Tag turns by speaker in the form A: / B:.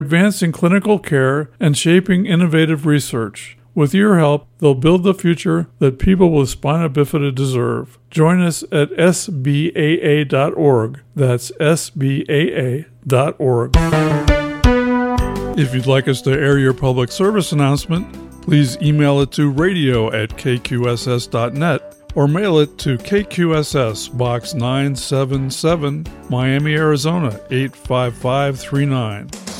A: advancing clinical care and shaping innovative research. With your help, they'll build the future that people with spina bifida deserve. Join us at sbaa.org. That's sbaa.org. If you'd like us to air your public service announcement, please email it to radio@kqss.net or mail it to KQSS, Box 977, Miami, Arizona, 85539.